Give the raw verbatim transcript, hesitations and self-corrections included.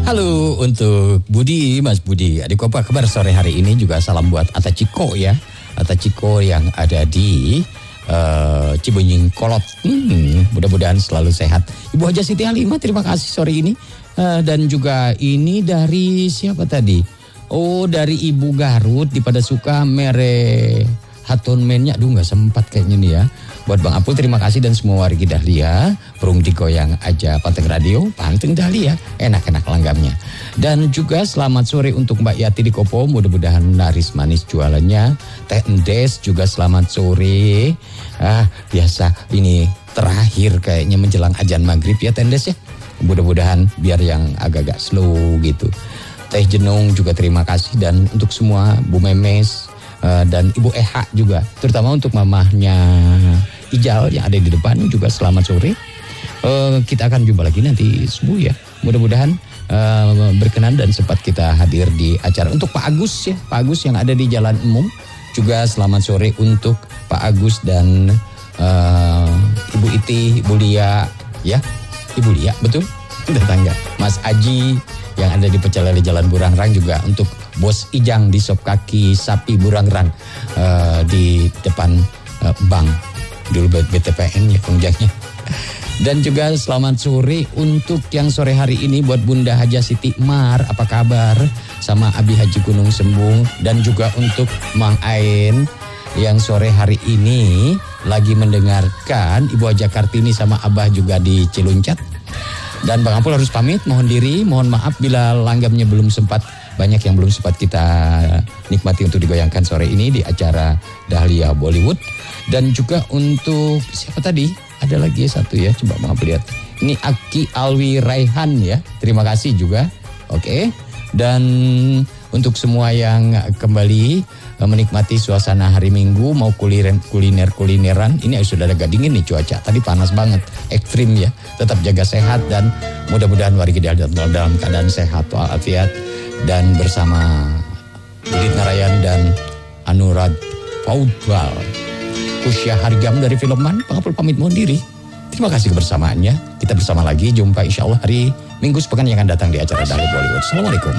Halo untuk Budi, Mas Budi. Adik apa kabar sore hari ini? Juga salam buat Ata Ciko ya. Ata Ciko yang ada di uh, Cibunying Kolot. Hmm, mudah-mudahan selalu sehat. Ibu Haja Siti Halimah, terima kasih sore ini. Uh, dan juga ini dari siapa tadi? Oh, dari Ibu Garut di Pada Suka mere Hatun mennya. Aduh gak sempat kayaknya nih ya. Buat Bang Apul terima kasih dan semua warga Dahlia. Perung digoyang aja Panteng Radio, Panteng Dahlia, enak-enak langgamnya. Dan juga selamat sore untuk Mbak Yati di Kopo, mudah-mudahan laris manis jualannya. Teh Endes juga selamat sore. Ah, biasa ini terakhir kayaknya menjelang azan maghrib ya Teh Endes ya. Mudah-mudahan biar yang agak-agak slow gitu. Teh Jenung juga terima kasih dan untuk semua Bu Memes uh, dan Ibu Eha juga, terutama untuk mamahnya Ijal yang ada di depan juga selamat sore. Uh, kita akan jumpa lagi nanti subuh ya. Mudah-mudahan uh, berkenan dan sempat kita hadir di acara. Untuk Pak Agus ya, Pak Agus yang ada di Jalan Umum juga selamat sore untuk Pak Agus dan uh, Ibu Iti, Ibu Lia ya, Ibu Lia betul, tetangga. Mas Aji yang ada di Pecelele Jalan Burangrang juga untuk Bos Ijang di Sop Kaki Sapi Burangrang uh, di depan uh, bank. Dulu B T P N ya pengjangnya. Dan juga selamat sore untuk yang sore hari ini buat Bunda Haja Siti Mar, apa kabar? Sama Abi Haji Gunung Sembung. Dan juga untuk Mang Ain yang sore hari ini lagi mendengarkan Ibu Haja Kartini sama Abah juga di Ciluncat. Dan Bang Apul harus pamit, mohon diri, mohon maaf bila langgamnya belum sempat, banyak yang belum sempat kita nikmati untuk digoyangkan sore ini di acara Dahlia Bollywood. Dan juga untuk siapa tadi? Ada lagi satu ya, coba Bang Apul lihat. Ini Aki Alwi Raihan ya, terima kasih juga. Oke. Dan untuk semua yang kembali menikmati suasana hari Minggu, mau kuliner-kulineran, ini sudah agak dingin nih cuaca. Tadi panas banget, ekstrim ya. Tetap jaga sehat dan mudah-mudahan warga dalam keadaan sehat walafiat. Dan bersama Didit Narayan dan Anurad Faudwal. Kusya Hargam dari Filman, Bang Apul pamit mohon diri. Terima kasih kebersamaannya. Kita bersama lagi, jumpa insya Allah hari Minggu sepekan yang akan datang di acara Dahlia Bollywood. Assalamualaikum.